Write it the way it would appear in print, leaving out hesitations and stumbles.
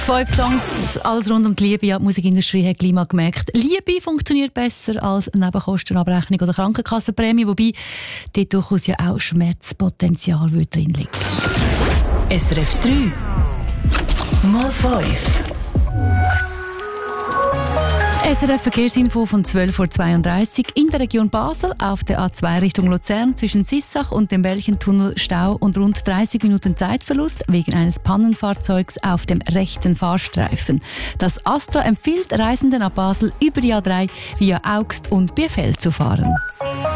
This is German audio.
5 Songs, alles rund um die Liebe. Ja, die Musikindustrie hat gleich mal gemerkt, Liebe funktioniert besser als Nebenkostenabrechnung oder Krankenkassenprämie, wobei dort durchaus ja auch Schmerzpotenzial drin liegt. SRF 3 mal 5. SRF Verkehrsinfo von 12:32 Uhr in der Region Basel auf der A2 Richtung Luzern zwischen Sissach und dem Belchentunnel Stau und rund 30 Minuten Zeitverlust wegen eines Pannenfahrzeugs auf dem rechten Fahrstreifen. Das Astra empfiehlt Reisenden ab Basel über die A3 via Augst und Bierfeld zu fahren.